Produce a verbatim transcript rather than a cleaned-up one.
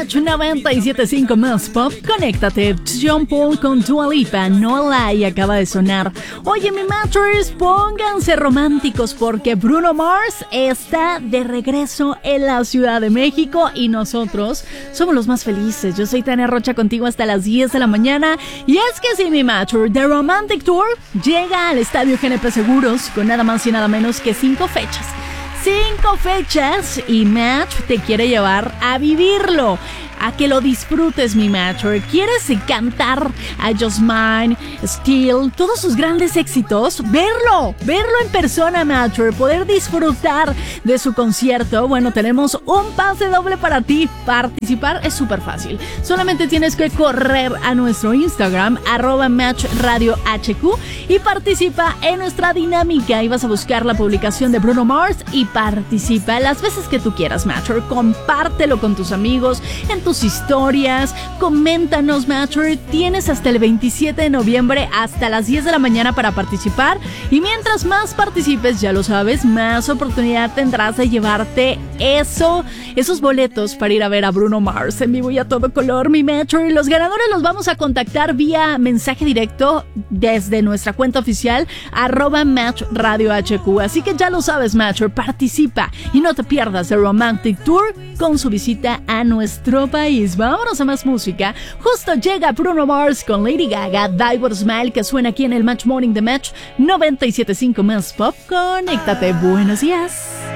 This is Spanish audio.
Match noventa y siete punto cinco más Pop. Conéctate. Sean Paul con Dua Lipa, No Lie, acaba de sonar. Oye, mi Matchers, pónganse románticos porque Bruno Mars está de regreso en la Ciudad de México y nosotros somos los más felices. Yo soy Tania Rocha contigo hasta las diez de la mañana. Y es que sí, mi Matcher, The Romantic Tour llega al Estadio G N P Seguros con nada más y nada menos que cinco fechas. Cinco fechas y Match te quiere llevar a vivirlo, a que lo disfrutes, mi Matcher. ¿Quieres cantar a Just Mine, Still, todos sus grandes éxitos? Verlo, verlo en persona, Matcher, poder disfrutar de su concierto. Bueno, tenemos un pase doble para ti. Participar es súper fácil. Solamente tienes que correr a nuestro Instagram, arroba Match Radio H Q, y participa en nuestra dinámica. Y vas a buscar la publicación de Bruno Mars y participa las veces que tú quieras, Matcher. Compártelo con tus amigos, en tus historias, coméntanos, Matcher. Tienes hasta el veintisiete de noviembre hasta las diez de la mañana para participar, y mientras más participes, ya lo sabes, más oportunidad tendrás de llevarte eso, esos boletos para ir a ver a Bruno Mars en vivo y a todo color, mi Matcher. Los ganadores los vamos a contactar vía mensaje directo desde nuestra cuenta oficial, arroba Match Radio H Q. Así que ya lo sabes, Matcher, participa y no te pierdas The Romantic Tour con su visita a nuestro país. Vámonos a más música. Justo llega Bruno Mars con Lady Gaga, Die With a Smile, que suena aquí en el Match Morning de Match noventa y siete punto cinco más Pop. Conéctate. Buenos días.